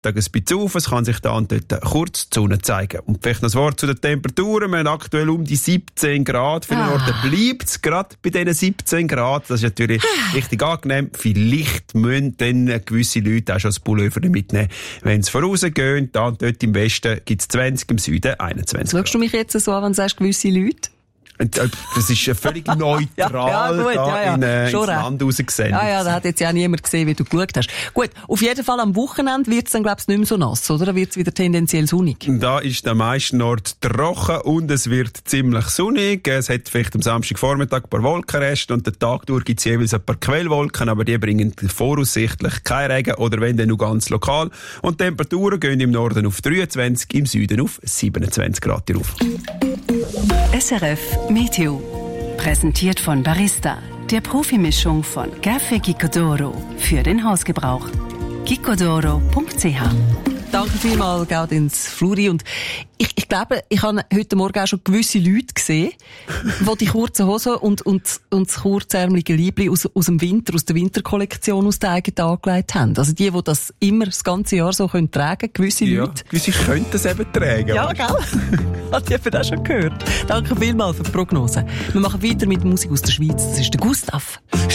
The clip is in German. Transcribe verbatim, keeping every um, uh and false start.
ein bisschen auf, es kann sich da und dort kurz die Sonne zeigen. Und vielleicht noch ein Wort zu den Temperaturen. Wir haben aktuell um die siebzehn Grad. Vielen Ah. Orten bleibt es gerade bei diesen siebzehn Grad. Das ist natürlich richtig angenehm. Vielleicht müssen dann gewisse Leute auch schon das Pullover mitnehmen, wenn sie vorausgehen. Da und dort im Westen gibt es zwanzig, im Süden einundzwanzig Schaust du mich jetzt so an, wenn du sagst, gewisse Leute? Das ist völlig neutral ja, ja, gut, da ja, ja. in, äh, ins Schon Land rausgesendet. Ja, ja, da hat jetzt ja auch niemand gesehen, wie du geschaut hast. Gut, auf jeden Fall am Wochenende wird es dann, glaubst du, nicht mehr so nass, oder? Dann wird es wieder tendenziell sonnig. Da ist am meisten Ort trocken und es wird ziemlich sonnig. Es hat vielleicht am Samstagvormittag ein paar Wolkenreste und den Tag durch gibt es jeweils ein paar Quellwolken, aber die bringen voraussichtlich keinen Regen oder wenn dann nur ganz lokal. Und die Temperaturen gehen im Norden auf dreiundzwanzig, im Süden auf siebenundzwanzig Grad rauf. S R F Meteo. Präsentiert von Barista, der Profimischung von Café Gicodoro für den Hausgebrauch. gicodoro punkt c h. Danke vielmals, Gaudens Fluri. Und ich, ich glaube, ich habe heute Morgen auch schon gewisse Leute gesehen, die die kurzen Hosen und, und, und das kurzärmelige Liebli aus, aus dem Winter, aus der Winterkollektion aus der eigenen angelegt haben. Also die, die das immer das ganze Jahr so können tragen, gewisse Ja, Leute. gewisse können das eben tragen. Ja, gell? Hat jemand auch schon gehört? Danke vielmals für die Prognose. Wir machen weiter mit Musik aus der Schweiz. Das ist der Gustav.